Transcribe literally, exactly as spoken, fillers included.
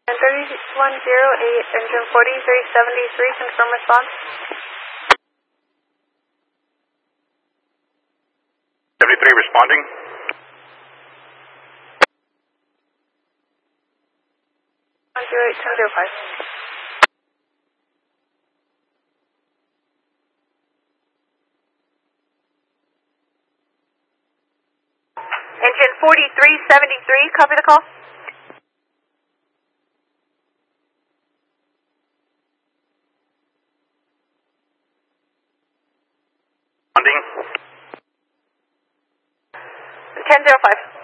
And thirty-one oh eight, engine forty-three seventy-three, confirm response. seventy-three responding. one oh eight, ten oh five. Engine forty-three seventy-three, copy the call. Responding. ten oh five.